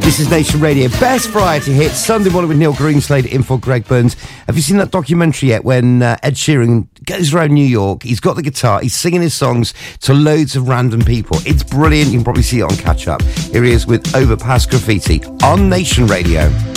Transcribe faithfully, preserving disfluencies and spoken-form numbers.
This is Nation Radio, best variety hits, Sunday morning with Neil Greenslade, in for Greg Burns. Have you seen that documentary yet when uh, Ed Sheeran goes around New York, he's got the guitar, he's singing his songs to loads of random people. It's brilliant, you can probably see it on Catch Up. Here he is with Overpass Graffiti on Nation Radio.